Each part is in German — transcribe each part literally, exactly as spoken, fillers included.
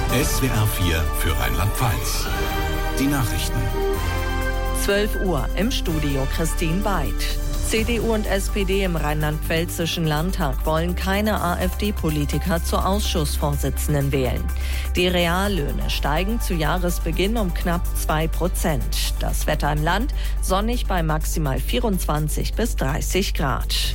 S W R vier für Rheinland-Pfalz. Die Nachrichten. zwölf Uhr im Studio Christine Beid. C D U und S P D im rheinland-pfälzischen Landtag wollen keine AfD-Politiker zur Ausschussvorsitzenden wählen. Die Reallöhne steigen zu Jahresbeginn um knapp zwei Prozent. Das Wetter im Land sonnig bei maximal vierundzwanzig bis dreißig Grad.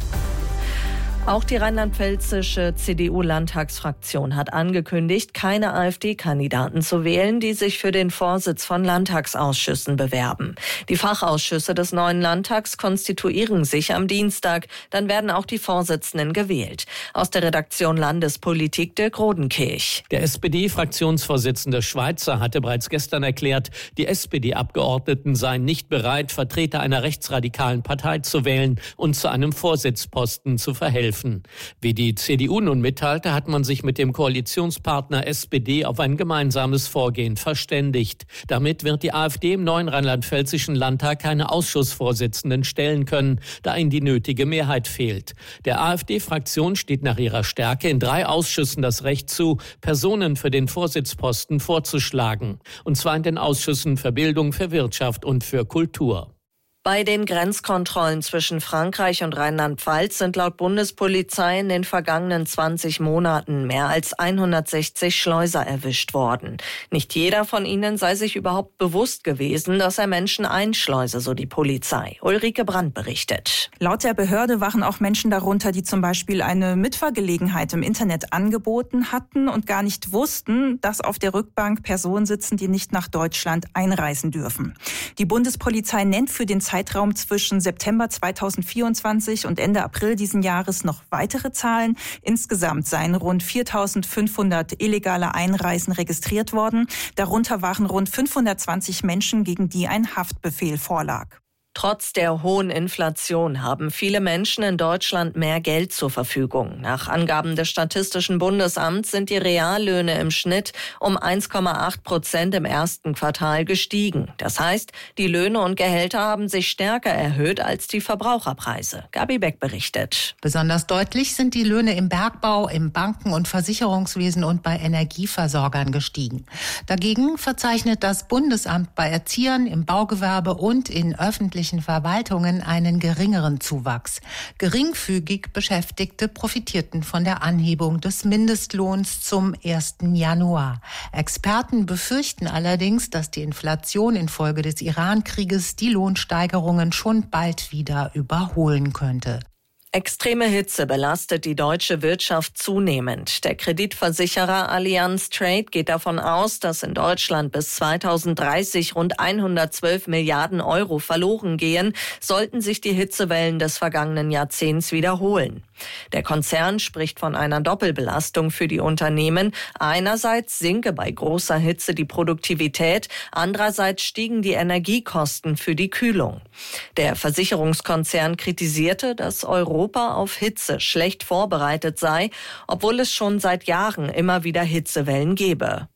Auch die rheinland-pfälzische C D U-Landtagsfraktion hat angekündigt, keine AfD-Kandidaten zu wählen, die sich für den Vorsitz von Landtagsausschüssen bewerben. Die Fachausschüsse des neuen Landtags konstituieren sich am Dienstag. Dann werden auch die Vorsitzenden gewählt. Aus der Redaktion Landespolitik Dirk Rodenkirch. Der S P D-Fraktionsvorsitzende Schweizer hatte bereits gestern erklärt, die S P D-Abgeordneten seien nicht bereit, Vertreter einer rechtsradikalen Partei zu wählen und zu einem Vorsitzposten zu verhelfen. Wie die C D U nun mitteilte, hat man sich mit dem Koalitionspartner S P D auf ein gemeinsames Vorgehen verständigt. Damit wird die AfD im neuen rheinland-pfälzischen Landtag keine Ausschussvorsitzenden stellen können, da ihnen die nötige Mehrheit fehlt. Der AfD-Fraktion steht nach ihrer Stärke in drei Ausschüssen das Recht zu, Personen für den Vorsitzposten vorzuschlagen. Und zwar in den Ausschüssen für Bildung, für Wirtschaft und für Kultur. Bei den Grenzkontrollen zwischen Frankreich und Rheinland-Pfalz sind laut Bundespolizei in den vergangenen zwanzig Monaten mehr als hundertsechzig Schleuser erwischt worden. Nicht jeder von ihnen sei sich überhaupt bewusst gewesen, dass er Menschen einschleuse, so die Polizei. Ulrike Brandt berichtet. Laut der Behörde waren auch Menschen darunter, die zum Beispiel eine Mitfahrgelegenheit im Internet angeboten hatten und gar nicht wussten, dass auf der Rückbank Personen sitzen, die nicht nach Deutschland einreisen dürfen. Die Bundespolizei nennt für den Zeitraum zwischen September zweitausendvierundzwanzig und Ende April diesen Jahres noch weitere Zahlen. Insgesamt seien rund viertausendfünfhundert illegale Einreisen registriert worden. Darunter waren rund fünfhundertzwanzig Menschen, gegen die ein Haftbefehl vorlag. Trotz der hohen Inflation haben viele Menschen in Deutschland mehr Geld zur Verfügung. Nach Angaben des Statistischen Bundesamts sind die Reallöhne im Schnitt um eins Komma acht Prozent im ersten Quartal gestiegen. Das heißt, die Löhne und Gehälter haben sich stärker erhöht als die Verbraucherpreise. Gabi Beck berichtet. Besonders deutlich sind die Löhne im Bergbau, im Banken- und Versicherungswesen und bei Energieversorgern gestiegen. Dagegen verzeichnet das Bundesamt bei Erziehern, im Baugewerbe und in öffentlichen Verwaltungen einen geringeren Zuwachs. Geringfügig Beschäftigte profitierten von der Anhebung des Mindestlohns zum ersten Januar. Experten befürchten allerdings, dass die Inflation infolge des Iran-Krieges die Lohnsteigerungen schon bald wieder überholen könnte. Extreme Hitze belastet die deutsche Wirtschaft zunehmend. Der Kreditversicherer Allianz Trade geht davon aus, dass in Deutschland bis zweitausenddreißig rund hundertzwölf Milliarden Euro verloren gehen, sollten sich die Hitzewellen des vergangenen Jahrzehnts wiederholen. Der Konzern spricht von einer Doppelbelastung für die Unternehmen. Einerseits sinke bei großer Hitze die Produktivität, andererseits stiegen die Energiekosten für die Kühlung. Der Versicherungskonzern kritisierte, dass Europa auf Hitze schlecht vorbereitet sei, obwohl es schon seit Jahren immer wieder Hitzewellen gebe.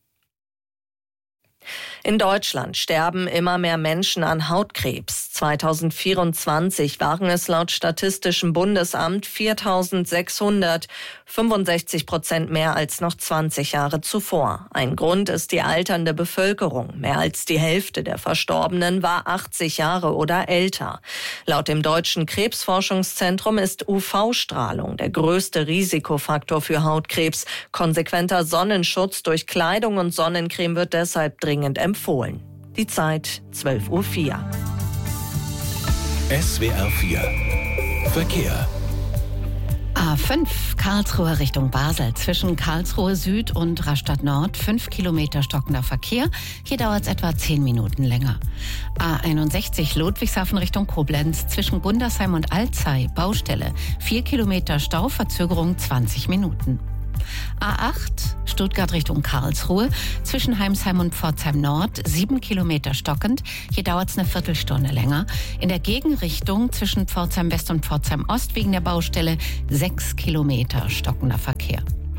In Deutschland sterben immer mehr Menschen an Hautkrebs. zweitausendvierundzwanzig waren es laut Statistischem Bundesamt viertausendsechshundert, fünfundsechzig Prozent mehr als noch zwanzig Jahre zuvor. Ein Grund ist die alternde Bevölkerung. Mehr als die Hälfte der Verstorbenen war achtzig Jahre oder älter. Laut dem Deutschen Krebsforschungszentrum ist U V-Strahlung der größte Risikofaktor für Hautkrebs. Konsequenter Sonnenschutz durch Kleidung und Sonnencreme wird deshalb dringend empfohlen. Die Zeit zwölf Uhr vier. S W R vier Verkehr. A fünf Karlsruhe Richtung Basel. Zwischen Karlsruhe Süd und Rastatt Nord fünf Kilometer stockender Verkehr. Hier dauert es etwa zehn Minuten länger. A einundsechzig Ludwigshafen Richtung Koblenz. Zwischen Gundersheim und Alzey Baustelle. vier Kilometer Stau, Verzögerung zwanzig Minuten. A acht Stuttgart Richtung Karlsruhe. Zwischen Heimsheim und Pforzheim Nord sieben Kilometer stockend. Hier dauert es eine Viertelstunde länger. In der Gegenrichtung zwischen Pforzheim West und Pforzheim Ost wegen der Baustelle sechs Kilometer stockender Verkehr.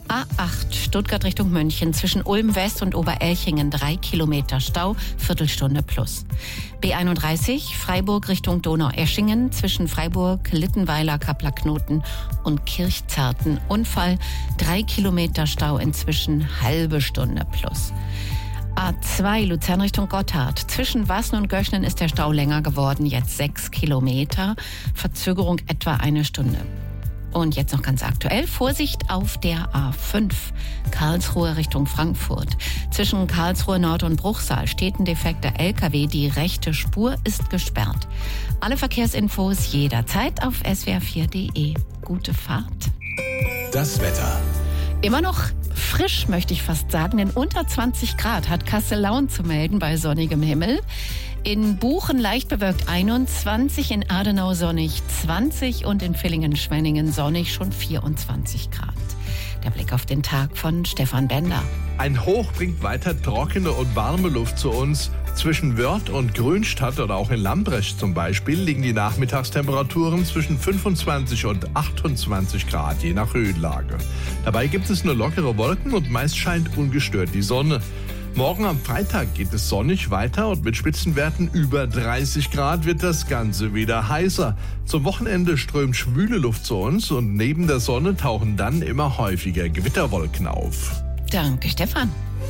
A acht Stuttgart Richtung München zwischen Ulm West und Oberelchingen drei Kilometer Stau, Viertelstunde plus. B einunddreißig Freiburg Richtung Donaueschingen zwischen Freiburg, Littenweiler, Kappler-Knoten und Kirchzarten Unfall, drei Kilometer Stau inzwischen halbe Stunde plus. A zwei Luzern Richtung Gotthard. Zwischen Wassen und Göschnen ist der Stau länger geworden, jetzt sechs Kilometer, Verzögerung etwa eine Stunde. Und jetzt noch ganz aktuell, Vorsicht auf der A fünf, Karlsruhe Richtung Frankfurt. Zwischen Karlsruhe Nord und Bruchsal steht ein defekter L K W, die rechte Spur ist gesperrt. Alle Verkehrsinfos jederzeit auf s w r vier punkt d e. Gute Fahrt. Das Wetter. Immer noch frisch, möchte ich fast sagen, denn unter zwanzig Grad hat Kassel-Lauen zu melden bei sonnigem Himmel. In Buchen leicht bewölkt einundzwanzig, in Adenau sonnig zwanzig und in Villingen-Schwenningen sonnig schon vierundzwanzig Grad. Der Blick auf den Tag von Stefan Bender. Ein Hoch bringt weiter trockene und warme Luft zu uns. Zwischen Wörth und Grünstadt oder auch in Lambrecht zum Beispiel liegen die Nachmittagstemperaturen zwischen fünfundzwanzig und achtundzwanzig Grad, je nach Höhenlage. Dabei gibt es nur lockere Wolken und meist scheint ungestört die Sonne. Morgen am Freitag geht es sonnig weiter und mit Spitzenwerten über dreißig Grad wird das Ganze wieder heißer. Zum Wochenende strömt schwüle Luft zu uns und neben der Sonne tauchen dann immer häufiger Gewitterwolken auf. Danke, Stefan.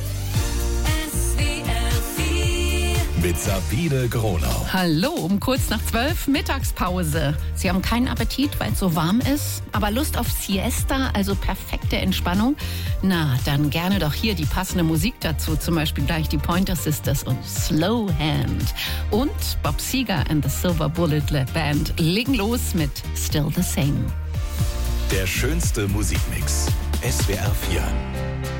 Mit Sabine Gronau. Hallo, um kurz nach zwölf, Mittagspause. Sie haben keinen Appetit, weil es so warm ist, aber Lust auf Siesta, also perfekte Entspannung? Na, dann gerne doch hier die passende Musik dazu, zum Beispiel gleich die Pointer Sisters und Slow Hand. Und Bob Seger and the Silver Bullet Band legen los mit Still the Same. Der schönste Musikmix. S W R vier.